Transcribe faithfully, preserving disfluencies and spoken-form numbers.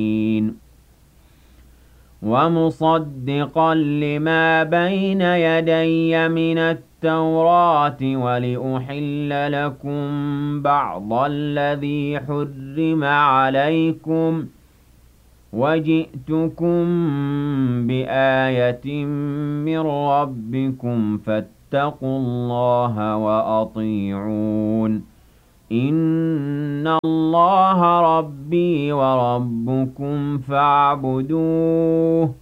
وَمُصَدِّقًا لِّمَا بَيْنَ يَدَيَّ مِنَ التَّوْرَاةِ وَلِأُحِلَّ لَكُم بَعْضَ الَّذِي حُرِّمَ عَلَيْكُمْ ۚ وَجِئْتُكُم بِآيَةٍ مِّن رَّبِّكُمْ فَاتَّقُوا اللَّهَ وَأَطِيعُونِ ۚ إِنَّ اللَّهَ رَبِّي وَرَبُّكُمْ فَاعْبُدُوهُ